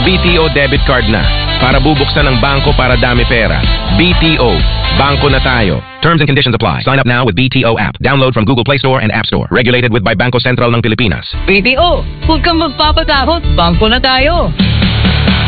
Mag-BTO debit card na para bubuksan ang bangko para dami pera. BTO, bangko na tayo. Terms and conditions apply. Sign up now with BTO app. Download from Google Play Store and App Store. Regulated with by Bangko Sentral ng Pilipinas. BTO, huwag kang magpapatakot. Bangko na tayo.